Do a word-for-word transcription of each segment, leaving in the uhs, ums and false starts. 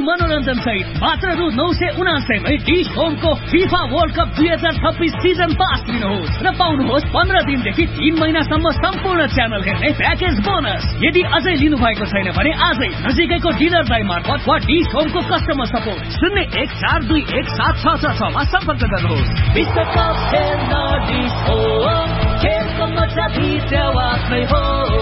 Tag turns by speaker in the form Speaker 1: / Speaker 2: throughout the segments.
Speaker 1: मनोरञ्जन सहित मात्र रु नौ सय उनासयमै डिश होमको फिफा वर्ल्ड कप दुई हजार छब्बिस सिजन पास लिनुहोस् र पाउनुहोस् पन्ध्र दिनदेखि तीन महिनासम्म सम्पूर्ण च्यानल हेर्ने प्याकेज बोनस। यदि अझै लिनु भएको छैन भने आजै नजिकैको डिलर दाइ मार्फत वा डिश होमको कस्टमर सपोर्ट शून्य एक चार दुई एक सात छ छ छमा सम्पर्क गर्नुहोस्। विश्वकप खेल्न डिश होम, खेलको मजा भित्रवासमै हो।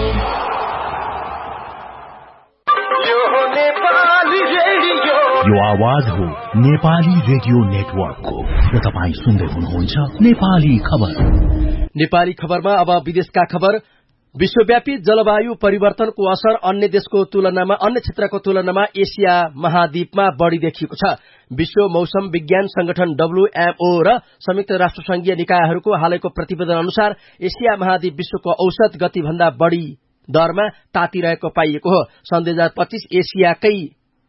Speaker 2: यो आवाज हो नेपाली रेडियो नेटवर्कको र तपाईँ सुन्दै हुनुहुन्छ नेपाली खबर।
Speaker 3: नेपाली खबरमा अब विदेशका खबर। विश्वव्यापी जलवायु परिवर्तनको असर अन्य देशको तुलनामा अन्य क्षेत्रको तुलनामा एसिया महाद्वीपमा बढ़ी देखिएको छ। विश्व मौसम विज्ञान संगठन डब्ल्यूएमओ र संयुक्त राष्ट्र संघीय निकायहरूको हालैको प्रतिवेदन अनुसार एसिया महाद्वीप विश्वको औसत गतिभन्दा बढ़ी दरमा तातिरहेको पाइएको हो। सन् दुई हजार पच्चीस एसियाकै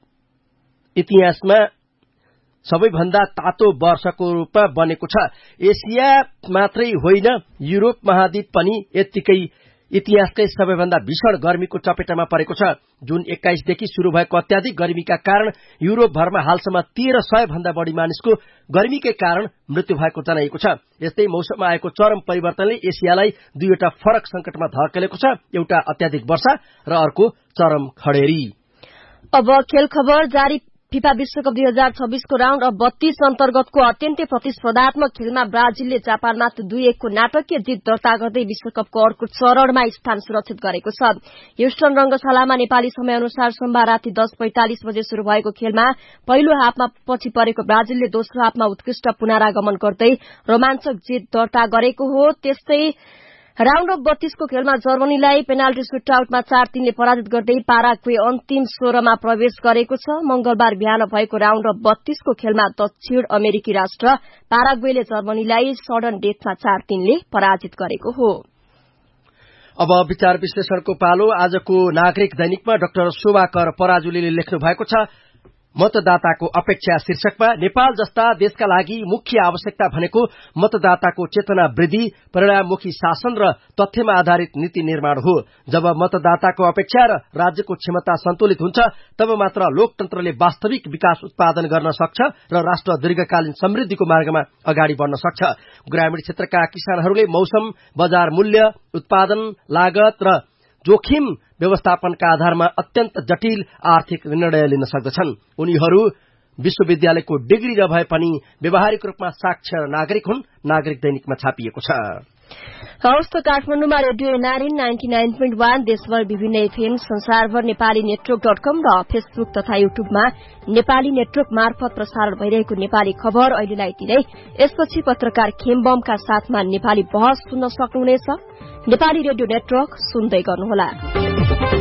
Speaker 3: इतिहासमा सबैभन्दा तातो वर्षको रूपमा बनेको छ। एसिया मात्रै होइन, युरोप महाद्वीप पनि यत्तिकै इतिहासकै सबैभन्दा भीषण गर्मीको चपेटामा परेको छ। जुन एक्काइसदेखि शुरू भएको अत्याधिक गर्मीका कारण युरोपभरमा हालसम्म तेह्र सय भन्दा बढ़ी मानिसको गर्मीकै कारण मृत्यु भएको जनाइएको छ। यस्तै मौसममा आएको चरम परिवर्तनले एसियालाई दुईवटा फरक संकटमा धकेलेको छ, एउटा अत्याधिक वर्षा र अर्को चरम खडेरी।
Speaker 4: अब खेल खबर जारी। फिफा विश्वकप दुई हजार छब्बीसको राउण्ड अफ बत्तीस अन्तर्गतको अत्यन्तै प्रतिस्पर्धात्मक खेलमा ब्राजिलले जापानमाथि दुई एकको नाटकीय जित दर्ता गर्दै विश्वकपको अर्को चरणमा स्थान सुरक्षित गरेको छ। ह्युस्टन रंगशालामा नेपाली समय अनुसार सोमबार राति दस पैंतालिस बजे शुरू भएको खेलमा पहिलो हाफमा पछि परेको ब्राजिलले दोस्रो हाफमा उत्कृष्ट पुनरागमन गर्दै रोमाञ्चक जित दर्ता गरेको हो। त्यस्तै राउण्ड अफ बत्तीसको खेलमा जर्मनीलाई पेनाल्टी सुटआउटमा चार तीनले पराजित गर्दै पाराग्वे अन्तिम सोह्रमा प्रवेश गरेको छ। मंगलबार बिहान भएको राउण्ड अफ बत्तीसको खेलमा दक्षिण अमेरिकी राष्ट्र पाराग्वेले जर्मनीलाई सडन डेथमा चार तीनले पराजित गरेको हो।
Speaker 3: अब विचार विश्लेषणको पालो। आजको नागरिक दैनिकमा डाक्टर शोभाकर पराजुलीले लेख्नु भएको छ, मतदाताको अपेक्षा शीर्षकमा नेपाल जस्ता देशका लागि मुख्य आवश्यकता भनेको मतदाताको चेतना वृद्धि, परिणाममुखी शासन र तथ्यमा आधारित नीति निर्माण हो। जब मतदाताको अपेक्षा र राज्यको क्षमता सन्तुलित हुन्छ तब मात्र लोकतन्त्रले वास्तविक विकास उत्पादन गर्न सक्छ र राष्ट्र दीर्घकालीन समृद्धिको मार्गमा अगाडि बढ्न सक्छ। ग्रामीण क्षेत्रका किसानहरूले मौसम, बजार मूल्य, उत्पादन लागत र जोखिम व्यवस्थापनका आधारमा अत्यन्त जटिल आर्थिक निर्णय लिन सक्दछन्। उनीहरू विश्वविद्यालयको डिग्री नभए पनि व्यावहारिक रूपमा साक्षर नागरिक हुन्, नागरिक दैनिकमा छापिएको छ।
Speaker 4: हवस् त काठमाडौँमा radio NRN ninety nine point one, देशभर विभिन्न एफएम, संसारभर नेपाली नेटवर्क डट कम र फेसबुक तथा युट्युबमा नेपाली नेटवर्क मार्फत प्रसारण भइरहेको नेपाली खबर अहिलेलाई तिरै। यसपछि पत्रकार खेमबमका साथमा नेपाली बहस सुन्न सक्नुहुनेछ। नेपाली रेडियो नेटवर्क सुन्दै गर्नुहोला।